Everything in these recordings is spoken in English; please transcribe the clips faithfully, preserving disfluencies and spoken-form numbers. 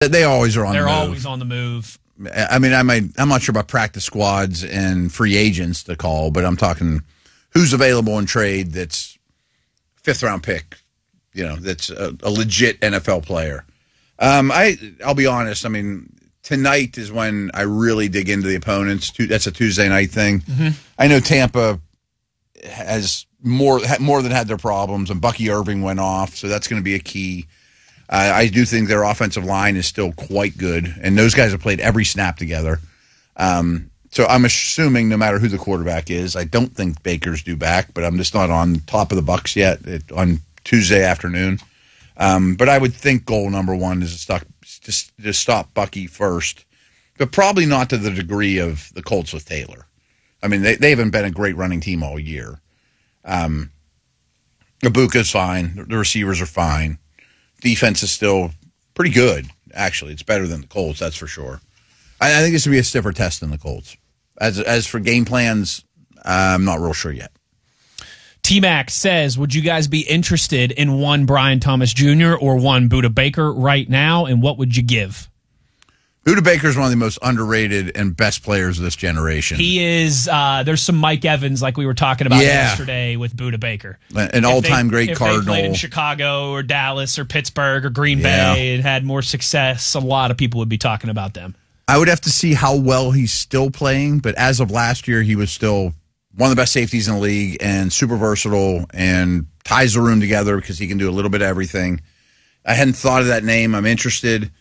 They always are on They're the move. They're always on the move. I mean, I might, I'm not sure about practice squads and free agents to call, but I'm talking who's available in trade that's fifth round pick, you know, that's a, a legit N F L player. Um, I, I'll be honest. I mean, tonight is when I really dig into the opponents. That's a Tuesday night thing. Mm-hmm. I know Tampa has more, more than had their problems, and Bucky Irving went off, so that's going to be a key. Uh, I do think their offensive line is still quite good, and those guys have played every snap together. Um, so I'm assuming no matter who the quarterback is, I don't think Baker's due back, but I'm just not on top of the Bucs yet it, on Tuesday afternoon. Um, but I would think goal number one is to stop, just to stop Bucky first, but probably not to the degree of the Colts with Taylor. I mean, they, they haven't been a great running team all year. Um, Ibuka's fine. The receivers are fine. Defense is still pretty good, actually. It's better than the Colts, that's for sure. I, I think this would be a stiffer test than the Colts. As as for game plans, uh, I'm not real sure yet. T-Mac says, would you guys be interested in one Brian Thomas Junior or one Budda Baker right now, and what would you give? Budda Baker is one of the most underrated and best players of this generation. He is. Uh, there's some Mike Evans, like we were talking about yeah. yesterday with Budda Baker. An all-time great if Cardinal. If they played in Chicago or Dallas or Pittsburgh or Green yeah. Bay and had more success, a lot of people would be talking about them. I would have to see how well he's still playing, but as of last year, he was still one of the best safeties in the league and super versatile and ties the room together because he can do a little bit of everything. I hadn't thought of that name. I'm interested.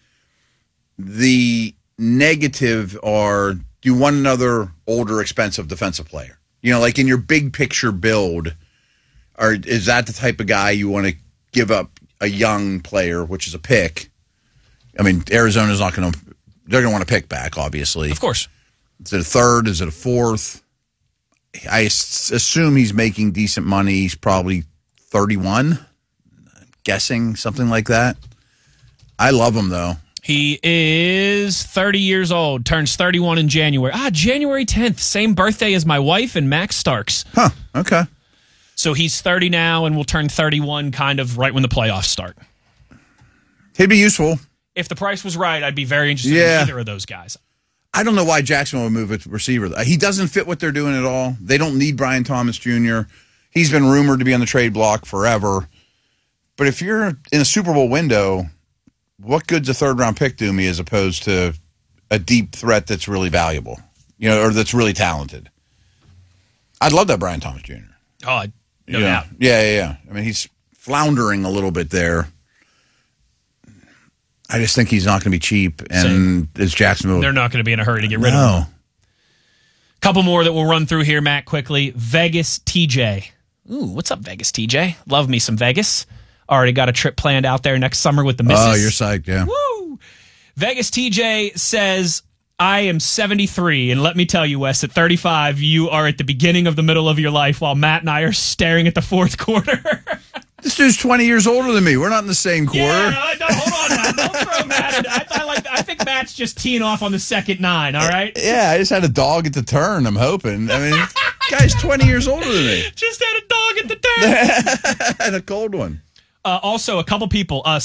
The negative are, do you want another older, expensive defensive player? You know, like in your big picture build, or is that the type of guy you want to give up a young player, which is a pick? I mean, Arizona's not going to, they're going to want to pick back, obviously. Of course. Is it a third? Is it a fourth? I s- assume he's making decent money. He's probably thirty-one, I'm guessing, something like that. I love him, though. He is thirty years old, turns thirty-one in January. Ah, January tenth, same birthday as my wife and Max Starks. Huh, okay. So he's thirty now and will turn thirty-one kind of right when the playoffs start. He'd be useful. If the price was right, I'd be very interested yeah. in either of those guys. I don't know why Jacksonville would move a receiver. He doesn't fit what they're doing at all. They don't need Brian Thomas Junior He's been rumored to be on the trade block forever. But if you're in a Super Bowl window, what good's a third-round pick do me as opposed to a deep threat that's really valuable, you know, or that's really talented? I'd love that Brian Thomas Junior Oh, no you doubt. know? Yeah, yeah, yeah. I mean, he's floundering a little bit there. I just think he's not going to be cheap, and it's Jacksonville. They're not going to be in a hurry to get rid no. of him. Couple more that we'll run through here, Matt, quickly. Vegas T J. Ooh, what's up, Vegas T J? Love me some Vegas. Already got a trip planned out there next summer with the missus. Oh, you're psyched, yeah. Woo! Vegas T J says, I am seventy-three, and let me tell you, Wes, at thirty-five, you are at the beginning of the middle of your life while Matt and I are staring at the fourth quarter. This dude's twenty years older than me. We're not in the same quarter. Yeah, no, no, hold on, Matt. Don't throw Matt in. I, I, like, I think Matt's just teeing off on the second nine, all right? Yeah, I just had a dog at the turn, I'm hoping. I mean, guy's twenty years older than me. Just had a dog at the turn. And a cold one. Uh, also, a couple people, uh,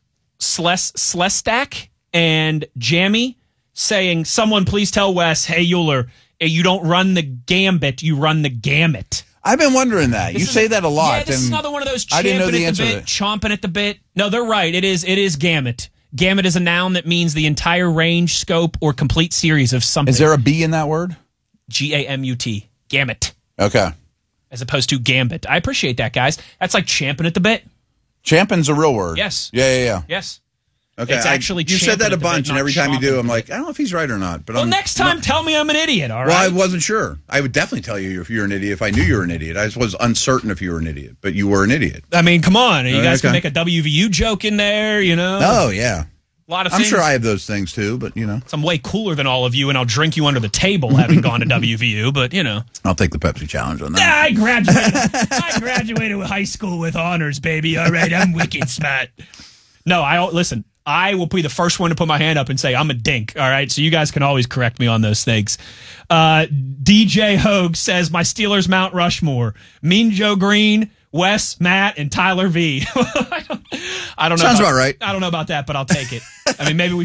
Sles, Slestack and Jammy, saying, someone please tell Wes, hey, Euler, you don't run the gambit, you run the gamut. I've been wondering that. This you is say a, that a lot. Yeah, this is another one of those champing I didn't know the at answer the to bit, that. chomping at the bit. No, they're right. It is It is gamut. Gamut is a noun that means the entire range, scope, or complete series of something. Is there a B in that word? G A M U T. Gamut. Okay. As opposed to gambit. I appreciate that, guys. That's like champing at the bit. Champing's a real word. Yes. Yeah, yeah, yeah. Yes. Okay. It's actually I, you said that champing a at the bunch, bit, and not every time you do, chomping. I'm like, I don't know if he's right or not. But Well, I'm, next time, not, tell me I'm an idiot, all right? Well, I wasn't sure. I would definitely tell you if you're an idiot if I knew you were an idiot. I just was uncertain if you were an idiot, but you were an idiot. I mean, come on. You guys okay. can make a W V U joke in there, you know? Oh, yeah. A lot of I'm things. sure I have those things, too, but, you know. I'm way cooler than all of you, and I'll drink you under the table having gone to W V U, but, you know. I'll take the Pepsi challenge on that. Yeah, I graduated. I graduated with high school with honors, baby. All right, I'm wicked smart. No, I listen. I will be the first one to put my hand up and say I'm a dink. All right, so you guys can always correct me on those things. Uh, D J Hogue says my Steelers Mount Rushmore: Mean Joe Green, Wes, Matt, and Tyler V. I, don't, I don't know. Sounds about, about right. I don't know about that, but I'll take it. I mean, maybe we